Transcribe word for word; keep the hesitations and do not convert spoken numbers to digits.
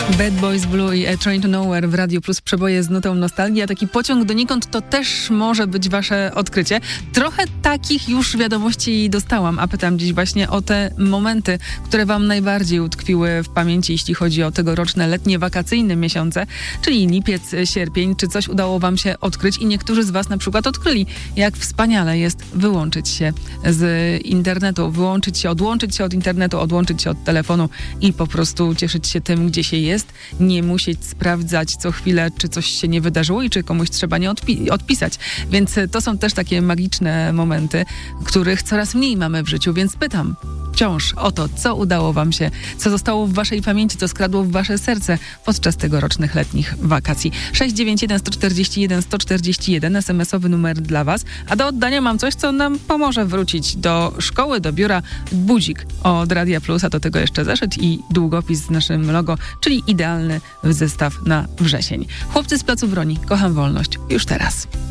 Bad Boys Blue i A Train to Nowhere w Radiu Plus, przeboje z nutą nostalgii, a taki pociąg donikąd to też może być wasze odkrycie. Trochę takich już wiadomości dostałam, a pytam dziś właśnie o te momenty, które wam najbardziej utkwiły w pamięci, jeśli chodzi o tegoroczne letnie, wakacyjne miesiące, czyli lipiec, sierpień. Czy coś udało wam się odkryć i niektórzy z was na przykład odkryli, jak wspaniale jest wyłączyć się z internetu, wyłączyć się, odłączyć się od internetu, odłączyć się od telefonu i po prostu cieszyć się tym, gdzie się jest. Nie musieć sprawdzać co chwilę, czy coś się nie wydarzyło i czy komuś trzeba nie odpi- odpisać. Więc to są też takie magiczne momenty, których coraz mniej mamy w życiu, więc pytam wciąż o to, co udało wam się, co zostało w waszej pamięci, co skradło w wasze serce podczas tegorocznych letnich wakacji. sześć dziewięć jeden sto czterdzieści jeden sto czterdzieści jeden, es em esowy numer dla was, a do oddania mam coś, co nam pomoże wrócić do szkoły, do biura. Budzik od Radia Plus, a do tego jeszcze zeszyt i długopis z naszym logo, czyli idealny zestaw na wrzesień. Chłopcy z Placu Broni, kocham wolność. Już teraz.